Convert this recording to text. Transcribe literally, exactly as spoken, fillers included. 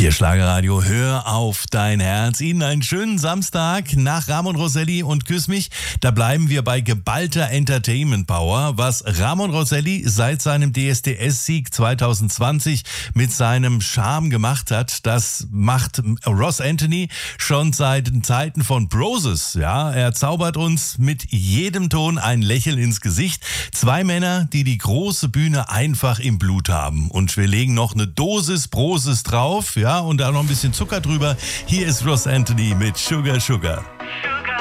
Hier Schlagerradio, hör auf dein Herz. Ihnen einen schönen Samstag nach Ramon Roselli und Küss mich. Da bleiben wir bei geballter Entertainment Power. Was Ramon Roselli seit seinem D S D S-Sieg zwanzig zwanzig mit seinem Charme gemacht hat, das macht Ross Anthony schon seit den Zeiten von Broses. Ja, er zaubert uns mit jedem Ton ein Lächeln ins Gesicht. Zwei Männer, die die große Bühne einfach im Blut haben. Und wir legen noch eine Dosis Broses drauf. Ja, und da noch ein bisschen Zucker drüber. Hier ist Ross Anthony mit Sugar Sugar.